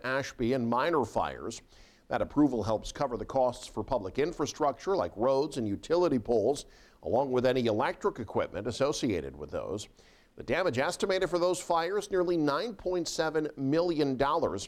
Ashby and minor fires. That approval helps cover the costs for public infrastructure like roads and utility poles, along with any electric equipment associated with those. The damage estimated for those fires, nearly $9.7 million.